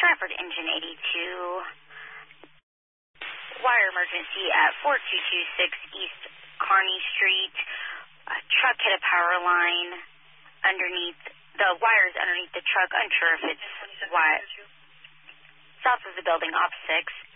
Stratford Engine 82. Wire emergency at 4226 East Kearney Street. A truck hit a power line underneath, the wires underneath the truck. Unsure if it's what. South of the building, op 6.